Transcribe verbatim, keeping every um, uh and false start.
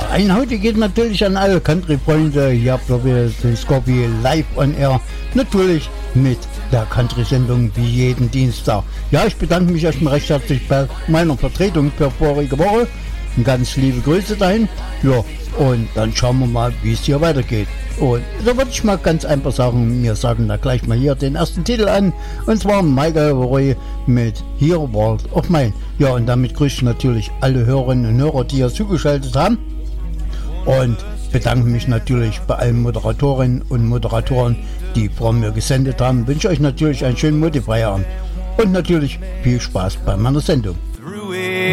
ein heute geht natürlich an alle Country-Freunde. Ihr habt doch wieder den Scorpio live on air. Natürlich mit der Country-Sendung wie jeden Dienstag. Ja, ich bedanke mich erstmal recht herzlich bei meiner Vertretung für vorige Woche. Ganz liebe Grüße dahin. Ja, und dann schauen wir mal, wie es hier weitergeht. Und so würde ich mal ganz einfach sagen, wir sagen da gleich mal hier den ersten Titel an. Und zwar Michael Roy mit Here World of Mine. Ja, und damit grüße ich natürlich alle Hörerinnen und Hörer, die hier zugeschaltet haben. Und bedanke mich natürlich bei allen Moderatorinnen und Moderatoren, die vor mir gesendet haben. Wünsche euch natürlich einen schönen Motivfeierabend und natürlich viel Spaß bei meiner Sendung.